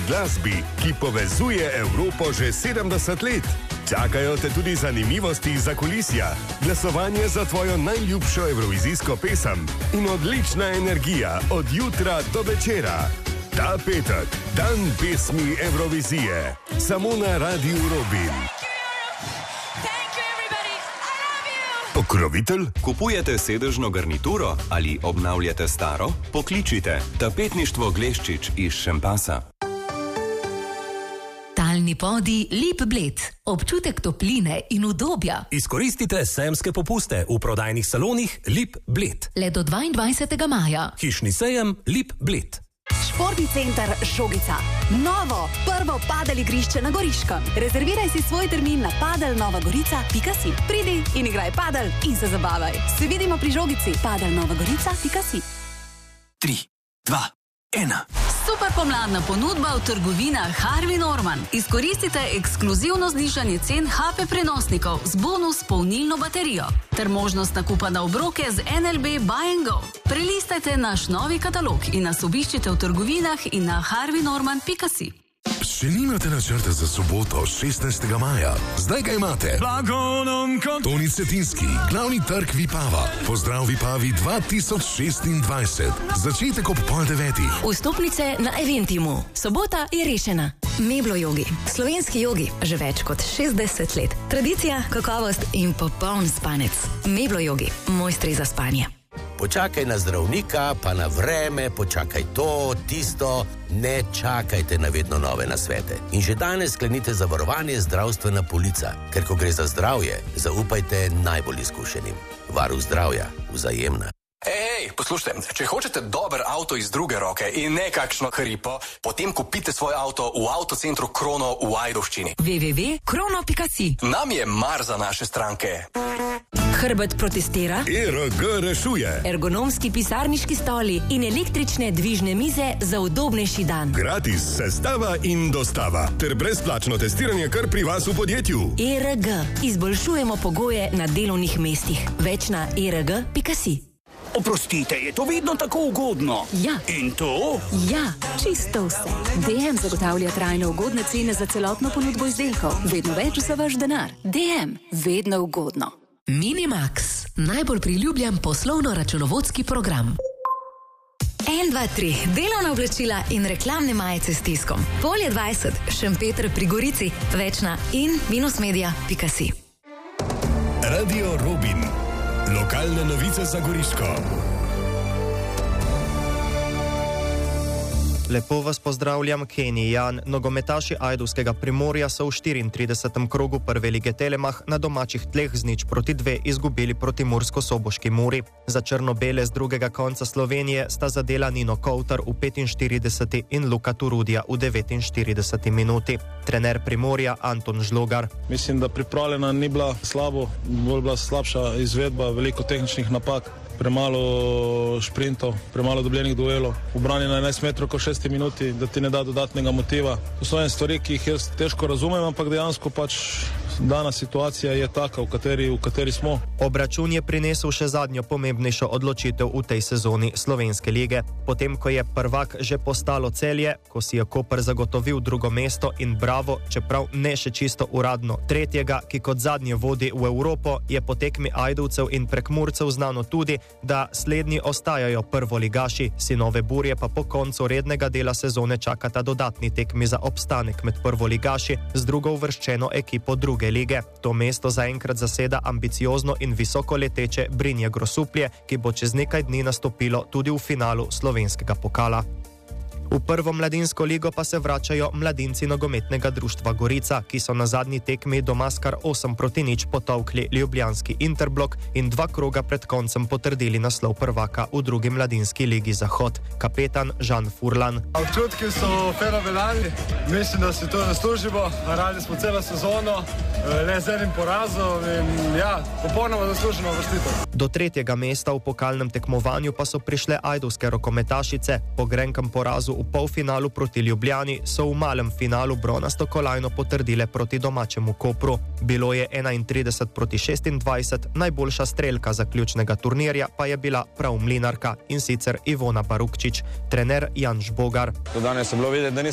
glasbi, ki povezuje Evropo že 70 let. Čakajo te tudi zanimivosti za kulisja, glasovanje za tvojo najljubšo evrovizijsko pesem in odlična energija od jutra do večera. Ta petek, dan pesmi Evrovizije, samo na Radiu Robin. Pokrovitelj? Kupujete sedežno garnituro ali obnavljate staro? Pokličite Tapetništvo Gleščič iz Šempasa. Talni podi Lip Bled. Občutek topline in udobja. Izkoristite sejemske popuste v prodajnih salonih Lip Bled. Le do 22. maja. Hišni sejem Lip Bled. Športni center Šogica. Novo, prvo padel igrišče na Goriškem. Rezerviraj si svoj termin na padelnovagorica.si. Pridi in igraj padel in se zabavaj. Se vidimo pri Žogici. padelnovagorica.si. 3, 2, 1. Super pomladna ponudba v trgovinah Harvey Norman. Izkoristite ekskluzivno znižanje cen HP prenosnikov z bonus polnilno baterijo ter možnost nakupa na obroke z NLB Buy and Go. Prelistajte naš novi katalog in nas obiščite v trgovinah in na harveynorman.si. Še nimate načrta za soboto 16. maja? Zdaj ga imate. Toni Cetinski, glavni trg Vipava. Pozdrav Vipavi 2026. Začetek ob 8:30. Vstopnice na Eventimu. Sobota je rešena. Meblo jogi. Slovenski jogi. Že več kot 60 let. Tradicija, kakovost in popoln spanec. Meblo jogi. Mojstri za spanje. Počakaj na zdravnika, pa na vreme, počakaj to, tisto, ne čakajte na vedno nove nasvete. In že danes sklenite zavarovanje zdravstvena polica, ker ko gre za zdravje, zaupajte najbolj izkušenim. Varuh zdravja, Vzajemna. Ej, poslušajte, če hočete dober avto iz druge roke in nekakšno hripo, potem kupite svoj avto v avtocentru Krono v Ajdovščini. www.krono.si. Nam je mar za naše stranke. Hrbet protestira. ERG rešuje. Ergonomski pisarniški stoli in električne dvižne mize za udobnejši dan. Gratis sestava in dostava ter brezplačno testiranje kar pri vas v podjetju. ERG. Izboljšujemo pogoje na delovnih mestih. Več na erg.si. Oprostite, je to vedno tako ugodno? Ja. In to? Ja, čisto vse. DM zagotavlja trajno ugodne cene za celotno ponudbo izdelkov. Vedno več za vaš denar. DM. Vedno ugodno. Minimax. Najbolj priljubljen poslovno-računovodski program. 1, 2, 3. Delovna oblačila in reklamne majice s tiskom. Polje 20. Šempeter pri Gorici. Več na in-media.si. Radio Robin. Lokalne novice za Goriško. Lepo vas pozdravljam, Kenny Jan. Nogometaši ajdovskega Primorja so v 34. krogu prve lige Telemach na domačih tleh z 0:2 izgubili proti Mursko-Soboški Muri. Za črno-bele z drugega konca Slovenije sta zadela Nino Kovtar v 45. in Luka Turudija v 49. minuti. Trener Primorja Anton Žlogar. Mislim, da pripravljena ni bila slabo, bolj bila slabša izvedba, veliko tehničnih napak. Premalo šprintov, premalo dobljenih duelov, ubranje na 11 metrov ko 6 minuti, da ti ne da dodatnega motiva. To so ene stvari, ki jih jaz težko razumem, ampak dejansko pač dana situacija je taka, v kateri smo. Obračun je prinesel še zadnjo pomembnejšo odločitev v tej sezoni Slovenske lige. Potem, ko je prvak že postalo Celje, ko si je Koper zagotovil drugo mesto in Bravo, čeprav ne še čisto uradno tretjega, ki kot zadnje vodi v Evropo, je po tekmi Ajdovcev in Prekmurcev znano tudi, da slednji ostajajo prvoligaši, Sinove Burje pa po koncu rednega dela sezone čakata dodatni tekmi za obstanek med prvoligaši z drugo uvrščeno ekipo druge lige. To mesto zaenkrat zaseda ambiciozno in visoko leteče Brinje Grosuplje, ki bo čez nekaj dni nastopilo tudi v finalu slovenskega pokala. V prvo mladinsko ligo pa se vračajo mladinci nogometnega društva Gorica, ki so na zadnji tekmi doma s kar 8:0 potolkli ljubljanski Interblok in 2 kroga pred koncem potrdili naslov prvaka v drugi mladinski ligi Zahod. Kapetan Žan Furlan. Občutki so fenomenalni, mislim, da si to zaslužimo, radi smo celo sezono, le z enim porazom in popolnoma zasluženo vrstitev. Do 3. mesta v pokalnem tekmovanju pa so prišle ajdovske rokometašice. Po grenkem porazu v polfinalu proti Ljubljani so v malem finalu bronasto kolajno potrdile proti domačemu Kopru. Bilo je 31-26, najboljša strelka zaključnega turnirja pa je bila prav Mlinarka, in sicer Ivona Barukčič. Trener Janš Bogar. Do danes je bilo videti, da nismo